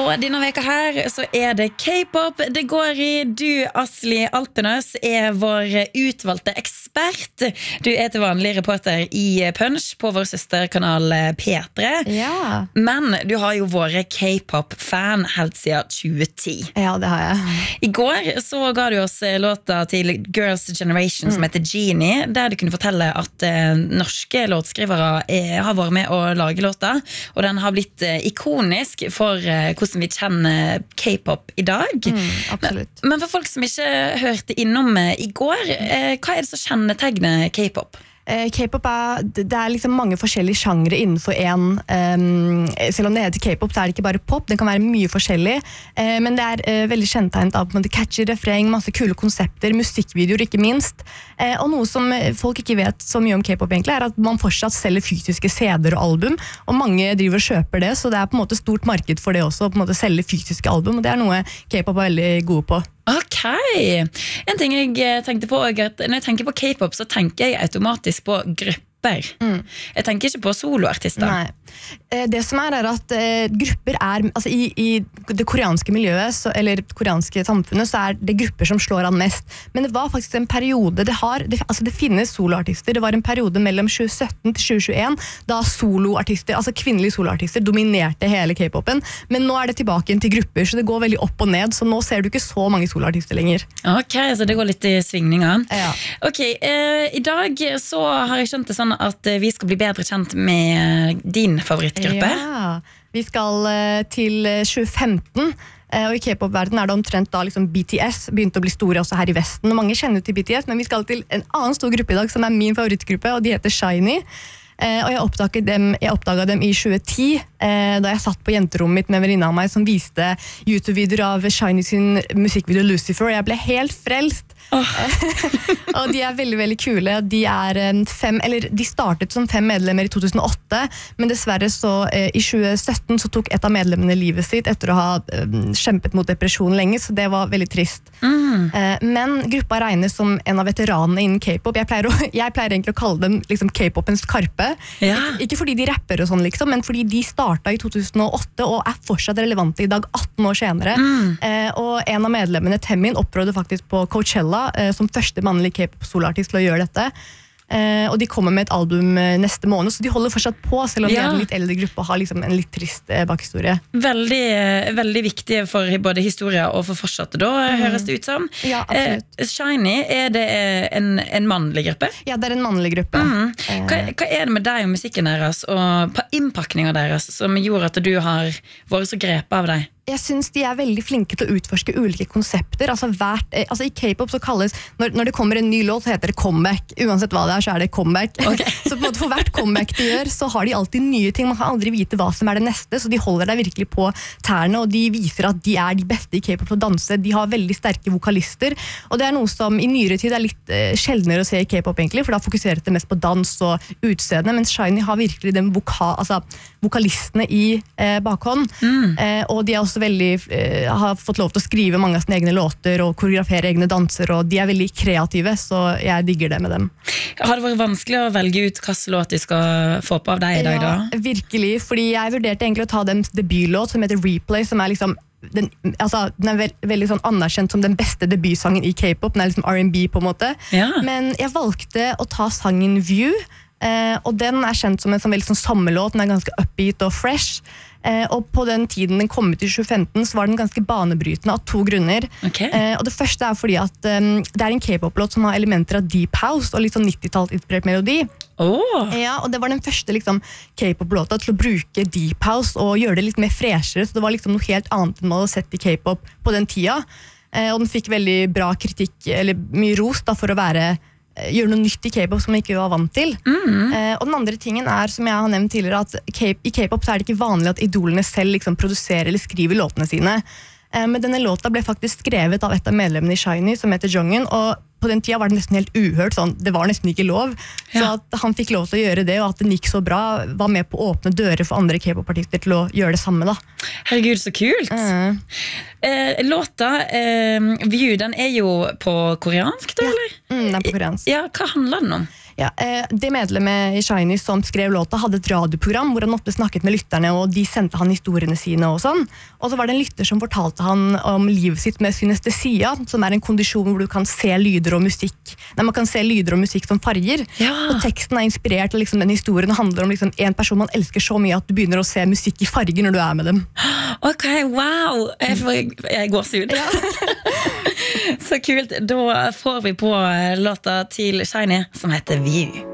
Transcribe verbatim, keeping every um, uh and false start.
Og denne veka her så er det K-pop det går i. Du, Asli Alpenøs, er vår utvalgte ekspert. Du er til vanlig reporter i Punch på vår søsterkanal P tre. Ja. Men du har jo vært K-pop-fan helt siden tjue ti. Ja, det har jeg. I går så ga du oss låta til Girls' Generation som heter Genie, der du kunne fortelle at eh, norske låtskrivere eh, har vært med å lage låta, og den har blitt eh, ikonisk for eh, hvordan vi kjenner K-pop i dag. Mm, absolutt. Men, men for folk som ikke hørte innom eh, i går, eh, hva er det som kjennetegner K-pop? Eh, K-pop er, det er liksom mange forskjellige sjangre innenfor en, um, selv om det heter K-pop, så er det ikke bare pop, det kan være mye forskjellig, eh, men det er eh, veldig kjennetegnet av på en måte catchy refreng, masse kule konsepter, musikkvideoer ikke minst, eh, og noe som folk ikke vet så mye om K-pop egentlig, er at man fortsatt selger fysiske C D-er og album, og mange driver og kjøper det, så det er på en måte stort marked for det også, på en måte selge fysiske album, og det er noe K-pop er veldig gode på. Ok, en ting jeg tenkte på er at når jeg tenker på K-pop så tenker jeg automatisk på grupper. Mm. Jeg tenker ikke på soloartister. Nei. Det som er er at eh, grupper er, altså i, i det koreanske miljøet, så, eller det koreanske samfunnet, så er det grupper som slår an mest. Men det var faktisk en periode, det, har, det, altså det finnes soloartister, det var en periode mellom tjue sytten til tjue tjueen, da soloartister, altså kvinnelige soloartister dominerte hele K-popen, men nå er det tilbake inn til grupper, så det går veldig opp og ned, så nå ser du ikke så mange soloartister lenger. Ok, så det går litt i svingninger. Ja. Ok, eh, i dag så har jeg skjønt det sånn at vi skal bli bedre kjent med din favorittgruppe. Ja, vi skal uh, til tjue femten, uh, og i K-pop-verden er det omtrent da liksom B T S begynte å bli store også her i Vesten, og mange kjenner til B T S, men vi skal til en annen stor gruppe i dag som er min favorittgruppe, og de heter SHINee. Uh, og jeg oppdaget dem, jeg oppdaget dem i tjue ti, uh, da jeg satt på jenterommet mitt med en venninne av meg som viste YouTube-videoer av SHINee sin musikkvideo Lucifer, og jeg ble helt frelst. Oh. Og de er veldig, veldig kule. De er fem, eller de startet som fem medlemmer i to tusen og åtte, men dessverre så eh, i tjue sytten så tok et av medlemmene livet sitt etter å ha eh, kjempet mot depresjon lenge, så det var veldig trist. Mm. Eh, men gruppa regnes som en av veteranene innen K-pop. Jeg pleier, å, jeg pleier egentlig å kalle dem liksom, K-popens Karpe. Ja. Ik- ikke fordi de rapper og sånn, liksom, men fordi de startet i to tusen og åtte og er fortsatt relevante i dag, atten år senere. Mm. Eh, og en av medlemmene, Temin, opptrådte faktisk på Coachella som første mannlige K-pop-solartist til å gjøre dette. Eh, og de kommer med et album neste måned, så de holder fortsatt på, selv om ja. de er en litt eldre gruppe og har liksom en litt trist eh, bakhistorie. Veldig, veldig viktig for både historie og for fortsatte da, mm. høres det ut som. Ja, absolutt. Eh, SHINee, er det en, en mannlig gruppe? Ja, det er en mannlig gruppe. Mm. Hva, hva er det med deg og musikken deres og innpakningen deres som gjorde at du har vært så grepet av deg? Jeg synes de er veldig flinke til å utforske ulike konsepter. Altså, hvert, altså I K-pop så kalles, når, når det kommer en ny låt, så heter det comeback. Uansett hva det er, så er det comeback. Okay. Så på en måte for hvert comeback de gjør, så har de alltid nye ting. Man kan aldri vite hva som er det neste, så de holder deg virkelig på tærne, og de viser at de er de beste i K-pop til å danse. De har veldig sterke vokalister, og det er noe som i nyere tid er litt eh, sjeldnere å se i K-pop egentlig, for da fokuserer det mest på dans og utseende, mens SHINee har virkelig den voka, altså, vokalistene i eh, bakhånd, mm. eh, og de er også veldig, eh, har fått lov til å skrive mange av sine egne låter og koreografere egne danser, og de er veldig kreative, så jeg digger det med dem. Har det vært vanskelig å velge ut hvilken låt de skal få på av deg i dag da? Ja, virkelig, fordi jeg vurderte egentlig å ta dems debutlåt som heter Replay, som er liksom Den, altså, den er veld, veldig sånn anerkjent som den beste debutsangen i K-pop. Den er liksom R and B på en måte, ja. Men jeg valgte å ta sangen View, eh, og den er kjent som en sånn veldig sånn sommerlåt. Den er ganske upbeat og fresh, eh, og på den tiden den kom ut i tjue femten så var den ganske banebrytende av to grunner. Okay. eh, og det første er fordi at um, det er en K-pop-låt som har elementer av deep house og litt sånn nittitalls inspirert melodi. Oh. Ja, og det var den første liksom, K-pop-låta til å bruke deep house og gjøre det litt mer freshere, så det var liksom noe helt annet enn man hadde sett i K-pop på den tida, eh, og den fikk veldig bra kritikk, eller mye ros da, for å være, eh, gjøre noe nytt i K-pop som man ikke var vant til. Mm. eh, og den andre tingen er, som jeg har nevnt tidligere, at K- i K-pop så er det ikke vanlig at idolene selv liksom, produserer eller skriver låtene sine, eh, men denne låta ble faktisk skrevet av et av medlemmene i SHINee som heter Jonghyun, og på den tida var det nesten helt uhørt, sånn, det var nesten ikke lov, ja. Så at han fikk lov til å gjøre det, og at den gikk så bra, var med på å åpne dører for andre K-pop-artister til å gjøre det samme da. Herregud, så kult! Mm. Eh, låta eh, View, den er jo på koreansk da, ja. eller? Mm, den er på koreansk. Ja, hva handler den om? Ja, eh, Det medlemmet i Shiny som skrev låta hadde et radioprogram hvor han ofte snakket med lytterne, og de sendte han historiene sine og sånn. Og så var det en lytter som fortalte han om livet sitt med synestesia, som er en kondisjon hvor du kan se lyder og musikk. Nei, man kan se lyder og musikk som farger. Ja. Og teksten er inspirert av liksom den historien og handler om liksom en person man elsker så mye at du begynner å se musikk i farger når du er med dem. Ok, wow! Jeg får jeg gåsehud. Ja. Så kult. Da får vi på låta til Shiny som heter View.